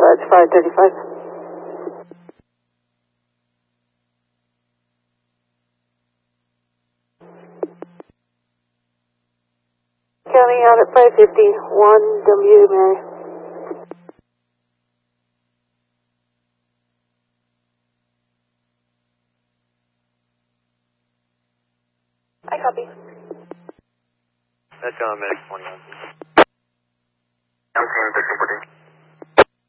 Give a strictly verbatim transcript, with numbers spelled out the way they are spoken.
it's five thirty-five. County out at five fifty, one W Mary. I copy. That's on medic twenty-one.